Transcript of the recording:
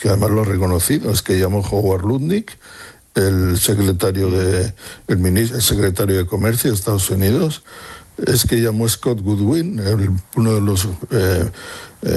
que además lo ha reconocido, es que llamó Howard Lutnick, el secretario de Comercio de Estados Unidos, es que llamó Scott Goodwin, uno de los